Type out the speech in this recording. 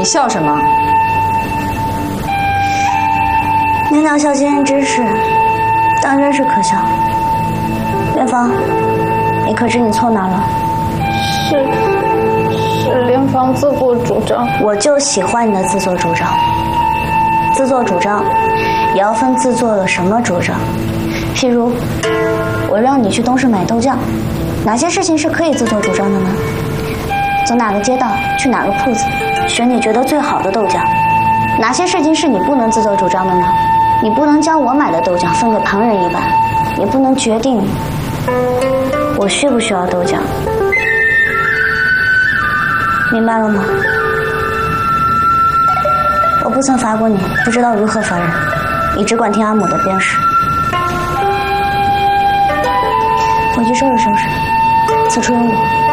你笑什么？ 领导笑今天之事，当真是可笑。元芳，你可知你错哪了？ 是莲芳自作主张。 我就喜欢你的自作主张。自作主张，也要分自作了什么主张。譬如，我让你去东市买豆酱，哪些事情是可以自作主张的呢？走哪个街道，去哪个铺子，选你觉得最好的豆浆。哪些事情是你不能自作主张的呢？你不能将我买的豆浆分给旁人一半，也不能决定我需不需要豆浆。明白了吗？我不曾罚过你，不知道如何罚人，你只管听阿母的便是。回去收拾收拾，此处有我。